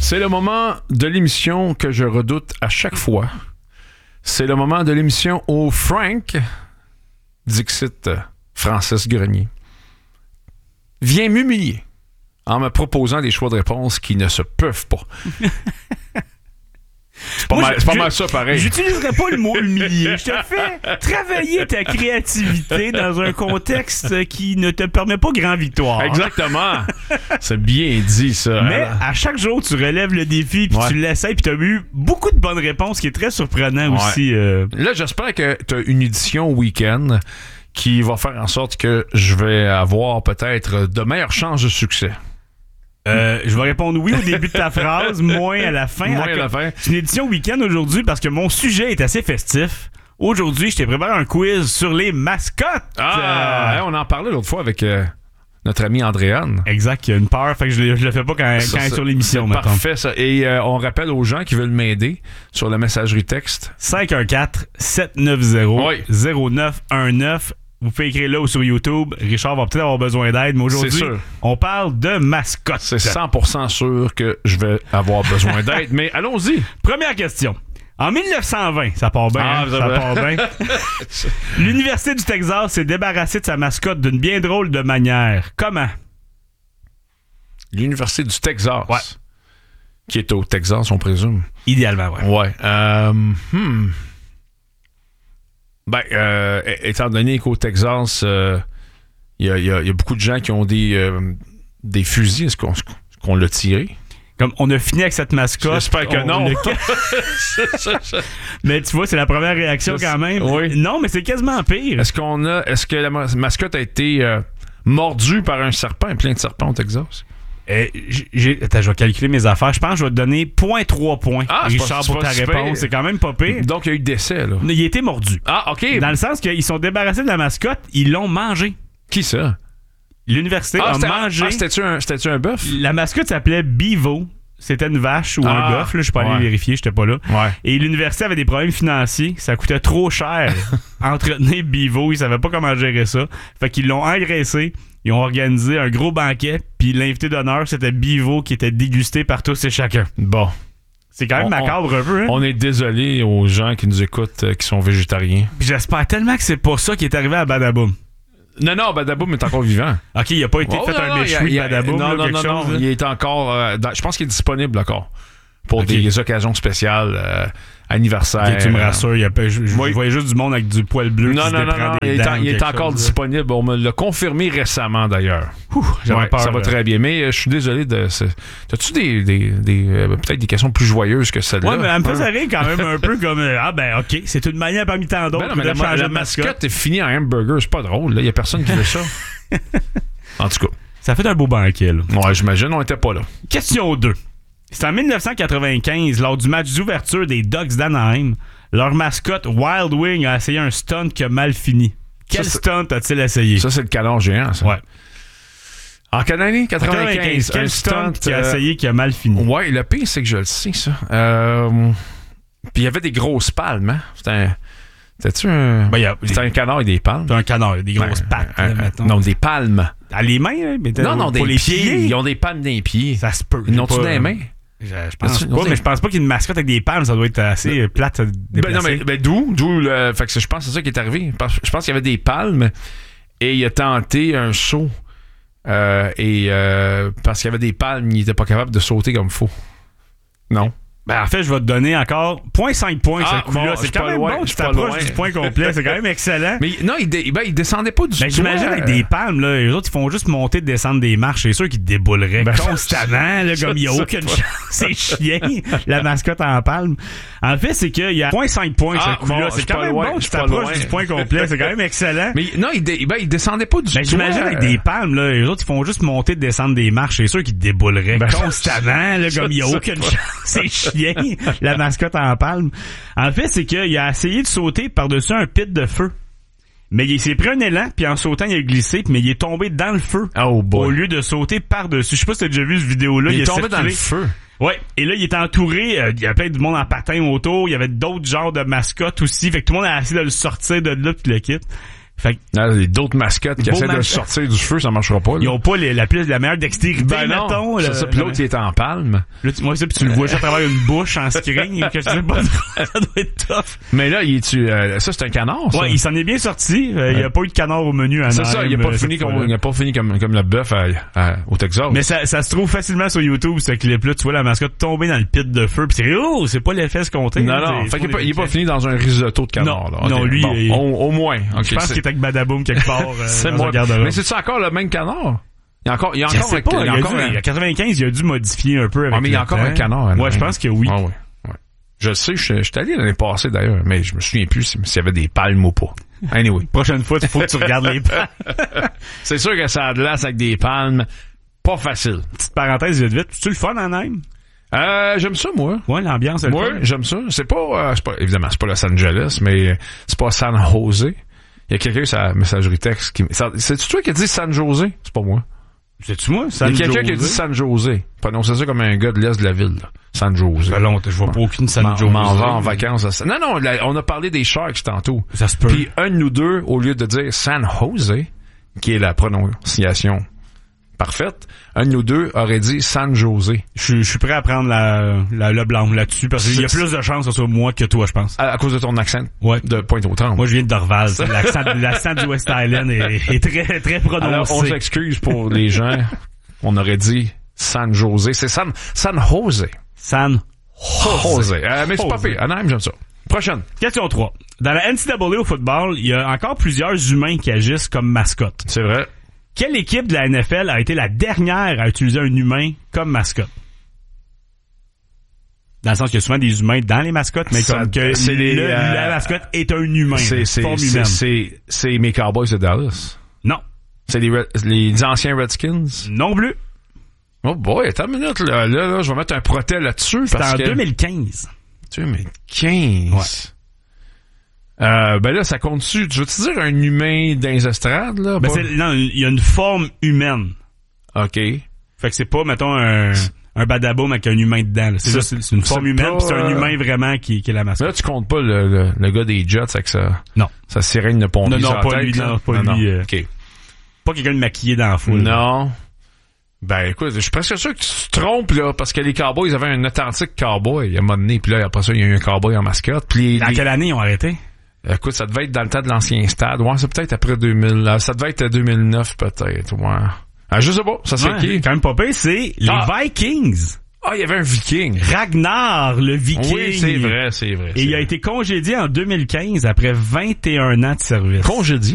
C'est le moment de l'émission que je redoute à chaque fois. C'est le moment de l'émission où Frank, dixit Francis Grenier, vient m'humilier en me proposant des choix de réponse qui ne se peuvent pas. C'est pas mal ça, pareil. J'utiliserais pas le mot humilier. Je te fais travailler ta créativité dans un contexte qui ne te permet pas grand victoire. Exactement. C'est bien dit, ça. Mais à chaque jour, tu relèves le défi, puis tu l'essayes, puis tu as eu beaucoup de bonnes réponses, ce qui est très surprenant aussi. Là, j'espère que tu as une édition week-end qui va faire en sorte que je vais avoir peut-être de meilleures chances de succès. Je vais répondre oui au début de ta phrase, moins à la fin. C'est une édition week-end aujourd'hui parce que mon sujet est assez festif. Aujourd'hui, je t'ai préparé un quiz sur les mascottes. On en parlait l'autre fois avec notre ami Andréane. Exact, il y a une peur, fait que je le fais pas quand elle est sur l'émission. C'est parfait, ça. Et on rappelle aux gens qui veulent m'aider sur la messagerie texte. 514-790-0919. Vous pouvez écrire là ou sur YouTube. Richard va peut-être avoir besoin d'aide, mais aujourd'hui, on parle de mascottes. C'est 100% sûr que je vais avoir besoin d'aide, mais allons-y. Première question. En 1920, ça part bien, ça part bien. L'Université du Texas s'est débarrassée de sa mascotte d'une bien drôle de manière. Comment? L'Université du Texas. Ouais. Qui est au Texas, on présume. Idéalement, ouais. Ouais. Étant donné qu'au Texas, il y a beaucoup de gens qui ont des fusils. Est-ce qu'on l'a tiré? Comme on a fini avec cette mascotte. J'espère que non. Mais tu vois, c'est la première réaction quand même. Oui. Non, mais c'est quasiment pire. Est-ce que la mascotte a été mordue par un serpent, plein de serpents au Texas? Attends, je vais calculer mes affaires. Je pense que je vais te donner 0.3 points, Richard, pour ta réponse. C'est quand même pas pire. Donc, il y a eu décès, là. Il a été mordu. Ah, OK. Dans le sens qu'ils sont débarrassés de la mascotte, ils l'ont mangé. Qui ça? L'université a mangé. C'était-tu un bœuf? La mascotte s'appelait Bevo. C'était une vache ou un bœuf. Je suis pas allé vérifier, j'étais pas là. Ouais. Et l'université avait des problèmes financiers. Ça coûtait trop cher entretenir Bevo. Ils savaient pas comment gérer ça. Fait qu'ils l'ont engraissé. Ils ont organisé un gros banquet, puis l'invité d'honneur, c'était Bevo qui était dégusté par tous et chacun. Bon. C'est quand même macabre un peu, hein? On est désolé aux gens qui nous écoutent qui sont végétariens. Puis j'espère tellement que c'est pas ça qui est arrivé à Badaboum. Non, Badaboum est encore vivant. OK, il a pas été fait un méchoui de Badaboum. Non, il est encore... je pense qu'il est disponible encore pour des occasions spéciales, anniversaires. Okay, tu me rassures, je voyais juste du monde avec du poil bleu non, il est encore disponible. On me l'a confirmé récemment, d'ailleurs. J'avais peur. Ça va très bien, mais je suis désolé de... As-tu peut-être des questions plus joyeuses que celle-là? Ouais, mais elle me fait rire quand même un peu comme... OK, c'est une manière parmi tant d'autres de changer la de mascotte est finie en hamburger. C'est pas drôle, là. Il y a personne qui veut ça. En tout cas. Ça fait un beau banquet, là. Ouais, j'imagine, on était pas là. Question 2. C'est en 1995, lors du match d'ouverture des Ducks d'Anaheim, leur mascotte Wild Wing a essayé un stunt qui a mal fini. Quel stunt a-t-il essayé? Ça, c'est le canard géant, ça. Ouais. En quelle année? 95. Quel stunt qui a essayé qui a mal fini? Ouais, le pire, c'est que je le sais, ça. Puis il y avait des grosses palmes, hein? C'était-tu un... c'était un canard et des palmes? C'est un canard et des grosses pattes. Non, des palmes. À les mains, hein? Mais non, pour des les pieds. Ils ont des palmes dans les pieds. Ça se peut. Ils n'ont-tu dans les mains? Je pense pas, mais je pense pas qu'il y ait une mascotte avec des palmes. Ça doit être assez plate à déplacer. D'où fait que je pense que c'est ça qui est arrivé. Je pense qu'il y avait des palmes et il a tenté un saut. Parce qu'il y avait des palmes, il était pas capable de sauter comme il faut. Non. En fait, je vais te donner encore 0.5 points ce coup-là. C'est quand même bon que tu t'approches du point complet. C'est quand même excellent. Mais non, il descendait pas du tout. J'imagine avec des palmes, là, les autres, ils font juste monter et descendre des marches. C'est sûr qu'ils débouleraient constamment, là, comme il n'y a aucune chance. C'est chien, la mascotte en palme. En fait, c'est qu'il y a 0.5 points ce coup-là. C'est quand même bon que tu t'approches du point complet. C'est quand même excellent. Mais non, il descendait pas du tout. J'imagine avec des palmes, là, les autres, ils font juste monter et descendre des marches. C'est sûr qu'ils débouleraient constamment, là, comme il n'y a aucune chance. C'est chien. La mascotte en palme. En fait, c'est qu'il a essayé de sauter par-dessus un pit de feu. Mais il s'est pris un élan, puis en sautant, il a glissé, mais il est tombé dans le feu. Oh boy. Au lieu de sauter par-dessus. Je sais pas si t'as déjà vu cette vidéo-là. Il est tombé dans le feu. Ouais. Et là, il est entouré, il y a plein de monde en patin autour. Il y avait d'autres genres de mascottes aussi. Fait que tout le monde a essayé de le sortir de là, puis le quitte. Fait que, d'autres mascottes qui essaient de sortir du feu, ça marchera pas. Là. Ils ont pas la meilleure dextérité, mettons. C'est ça, puis l'autre, il est en palme. Là, moi, ça, puis tu le vois juste à travers une bouche en screen, que je sais pas, ça doit être tough. Mais là, ça, c'est un canard, ça? Ouais, il s'en est bien sorti. Il y a pas eu de canard au menu à C'est ça, il a pas fini comme le bœuf au Texas. Mais ça se trouve facilement sur YouTube, ce clip-là. Tu vois la mascotte tomber dans le pit de feu, pis c'est pas l'effet escompté. Non. Fait qu'il est pas fini dans un risotto de canard, là. Non, lui, au moins. Je pense qu'il est avec Badaboom quelque part. C'est moi. Mais c'est-tu encore le même canard? Il y a 95, il a dû modifier un peu avec mais il y a encore un canard. Ouais, je pense que oui. Ah, ouais. Je sais, je suis allé l'année passée d'ailleurs, mais je me souviens plus s'il y avait des palmes ou pas. Anyway. Prochaine fois, il faut que tu regardes les palmes. C'est sûr que ça a de l'as avec des palmes. Pas facile. Petite parenthèse vite. C'est-tu le fun en Nîmes? J'aime ça, moi. Ouais, l'ambiance, c'est le fun. J'aime ça. C'est pas, évidemment, c'est pas Los Angeles, mais c'est pas San Jose. Il y a quelqu'un sur la messagerie texte c'est-tu toi qui a dit San Jose? C'est pas moi. C'est-tu moi? Il y a quelqu'un qui a dit San Jose. Prononcez ça comme un gars de l'est de la ville, là. San Jose. Je vois pas aucune San Jose. On m'en va en vacances. Non, on a parlé des Sharks tantôt. Ça se peut. Puis un de nous deux, au lieu de dire San Jose, qui est la prononciation parfaite, un de nous deux aurait dit San Jose. Je suis prêt à prendre le blanc là-dessus parce qu'il y a plus de chances que ce soit moi que toi, je pense. À cause de ton accent. Ouais. De Pointe-aux-Trembles. Moi, je viens de Dorval. L'accent du West Island est très, très prononcé. Alors, on s'excuse pour les gens. On aurait dit San Jose. C'est San Jose. San Jose. Mais c'est pas pire. Anaheim, j'aime ça. Prochaine. Question 3. Dans la NCAA au football, il y a encore plusieurs humains qui agissent comme mascotte. C'est vrai. Quelle équipe de la NFL a été la dernière à utiliser un humain comme mascotte? Dans le sens qu'il y a souvent des humains dans les mascottes, mais comme que la mascotte est un humain. C'est mes Cowboys de Dallas. Non. C'est les anciens Redskins. Non plus. Oh boy, attends une minute, là, je vais mettre un protel là-dessus. C'était en 2015. 2015? Ouais. Ben là, ça compte-tu? Tu veux-tu dire un humain dans les estrades, là? Non, il y a une forme humaine. OK. Fait que c'est pas, mettons, un badaboum avec un humain dedans. C'est une forme humaine, pis c'est un humain vraiment qui est la mascotte. Là, tu comptes pas le gars des Jets avec sa sirène de pompier. Non, pas lui. OK. Pas quelqu'un de maquillé dans la foule. Non. Ben écoute, je suis presque sûr que tu te trompes là, parce que les Cowboys avaient un authentique cowboy à un moment donné, puis là après ça il y a eu un cowboy en mascotte. Puis dans quelle année ils ont arrêté? Écoute, ça devait être dans le temps de l'ancien stade. Ouais, c'est peut-être après 2000. Ça devait être 2009 peut-être. Ouais. Je sais pas. Ça c'est qui? Quand même pas pire, c'est les Vikings. Ah, il y avait un Viking. Ragnar, le Viking. Oui, c'est vrai. Et il a été congédié en 2015 après 21 ans de service. Congédié?